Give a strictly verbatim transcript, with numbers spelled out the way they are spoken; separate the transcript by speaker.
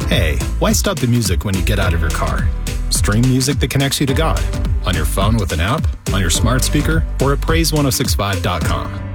Speaker 1: Hey, why stop the music when you get out of your car? Stream music that connects you to God. On your phone with an app, on your smart speaker, or at praise ten sixty-five dot com.